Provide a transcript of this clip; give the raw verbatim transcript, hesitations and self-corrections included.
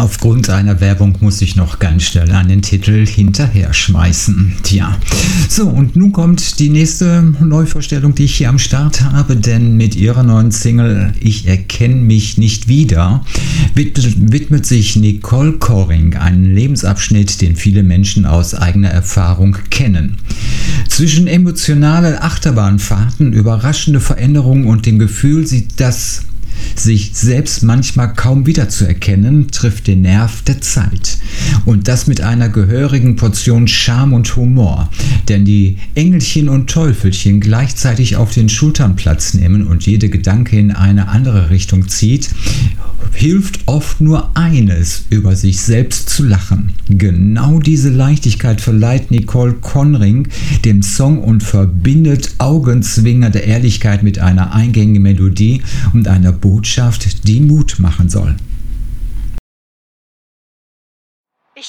aufgrund einer Werbung muss ich noch ganz schnell einen Titel hinterher schmeißen. Tja, so und nun kommt die nächste Neuvorstellung, die ich hier am Start habe, denn mit ihrer neuen Single Ich erkenne mich nicht wieder widmet sich Nicole Coring einen Lebensabschnitt, den viele Menschen aus eigener Erfahrung kennen. Zwischen emotionale Achterbahnfahrten, überraschende Veränderungen und dem Gefühl, dass sich selbst manchmal kaum wiederzuerkennen, trifft den Nerv der Zeit. Und das mit einer gehörigen Portion Charme und Humor. Denn die Engelchen und Teufelchen gleichzeitig auf den Schultern Platz nehmen und jede Gedanke in eine andere Richtung zieht, hilft oft nur eines, über sich selbst zu lachen. Genau diese Leichtigkeit verleiht Nicole Coring dem Song und verbindet augenzwingende Ehrlichkeit mit einer eingängigen Melodie und einer Botschaft, die Mut machen soll.